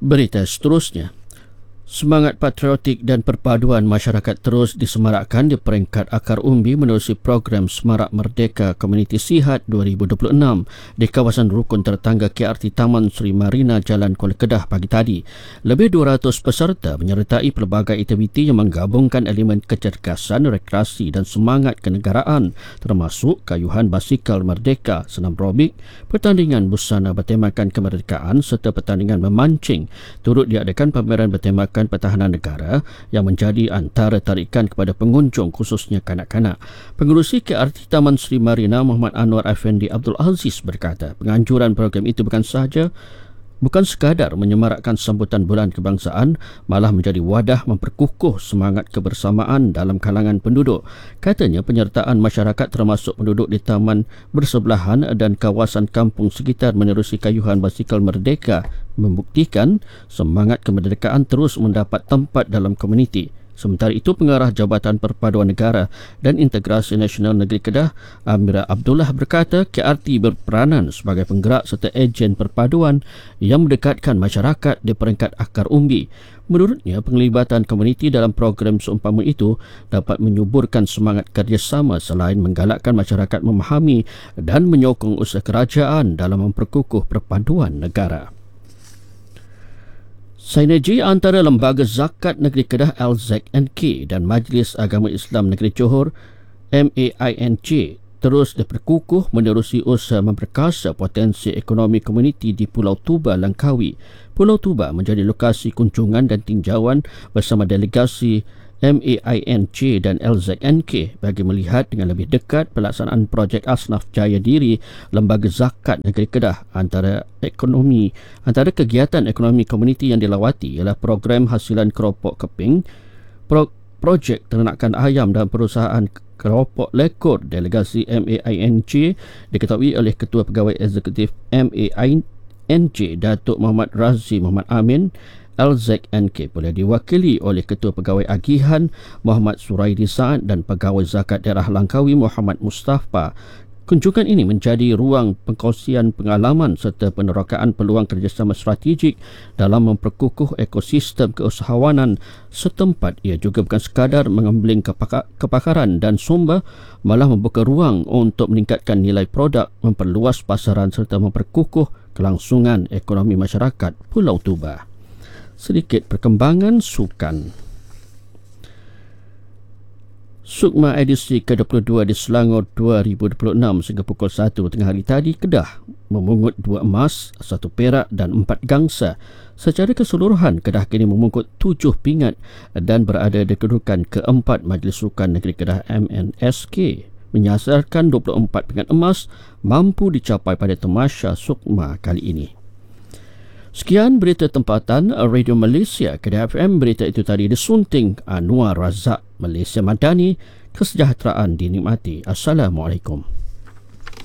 Berita seterusnya. Semangat patriotik dan perpaduan masyarakat terus disemarakkan di peringkat akar umbi menerusi program Semarak Merdeka Komuniti Sihat 2026 di kawasan rukun tertangga KRT Taman Sri Marina Jalan Kuala Kedah pagi tadi. Lebih 200 peserta menyertai pelbagai aktiviti yang menggabungkan elemen kecergasan, rekreasi dan semangat kenegaraan termasuk kayuhan basikal merdeka, senam robik, pertandingan busana bertemakan kemerdekaan serta pertandingan memancing. Turut diadakan pameran bertemakan pertahanan negara yang menjadi antara tarikan kepada pengunjung khususnya kanak-kanak. Pengerusi KRT Taman Sri Marina Muhammad Anwar Effendi Abdul Aziz berkata, penganjuran program itu bukan sekadar menyemarakkan sambutan bulan kebangsaan, malah menjadi wadah memperkukuh semangat kebersamaan dalam kalangan penduduk. Katanya penyertaan masyarakat termasuk penduduk di taman bersebelahan dan kawasan kampung sekitar menerusi kayuhan basikal merdeka membuktikan semangat kemerdekaan terus mendapat tempat dalam komuniti. Sementara itu, Pengarah Jabatan Perpaduan Negara dan Integrasi Nasional Negeri Kedah, Amira Abdullah berkata, KRT berperanan sebagai penggerak serta ejen perpaduan yang mendekatkan masyarakat di peringkat akar umbi. Menurutnya, penglibatan komuniti dalam program seumpama itu dapat menyuburkan semangat kerjasama selain menggalakkan masyarakat memahami dan menyokong usaha kerajaan dalam memperkukuh perpaduan negara. Sinergi antara Lembaga Zakat Negeri Kedah LZNK dan Majlis Agama Islam Negeri Johor MAINJ terus diperkukuh menerusi usaha memperkasa potensi ekonomi komuniti di Pulau Tuba, Langkawi. Pulau Tuba menjadi lokasi kunjungan dan tinjauan bersama delegasi MAINJ dan LZNK bagi melihat dengan lebih dekat pelaksanaan projek Asnaf Jaya Diri Lembaga Zakat Negeri Kedah. Antara kegiatan ekonomi komuniti yang dilawati ialah program hasilan keropok keping, projek ternakan ayam dan perusahaan keropok lekor. Delegasi MAINJ diketahui oleh Ketua Pegawai Eksekutif MAINJ Datuk Muhammad Razi Muhammad Amin. LZNK boleh diwakili oleh Ketua Pegawai Agihan Muhammad Suraidi Saad dan Pegawai Zakat Daerah Langkawi Muhammad Mustafa. Kunjungan ini menjadi ruang pengkongsian pengalaman serta penerokaan peluang kerjasama strategik dalam memperkukuh ekosistem keusahawanan setempat. Ia juga bukan sekadar mengambil kepakaran dan sumber, malah membuka ruang untuk meningkatkan nilai produk, memperluas pasaran serta memperkukuh kelangsungan ekonomi masyarakat Pulau Tuba. Sedikit perkembangan sukan. Sukma edisi ke-22 di Selangor 2026 sehingga pukul 1 tengah hari tadi, Kedah memungut 2 emas, 1 perak dan 4 gangsa. Secara keseluruhan, Kedah kini memungut 7 pingat dan berada di kedudukan keempat Majlis Sukan Negeri Kedah MNSK. Menyasarkan 24 pingat emas mampu dicapai pada tamasya Sukma kali ini. Sekian berita tempatan Radio Malaysia Kedah FM. Berita itu tadi disunting Anwar Razak. Malaysia Madani, kesejahteraan dinikmati. Assalamualaikum.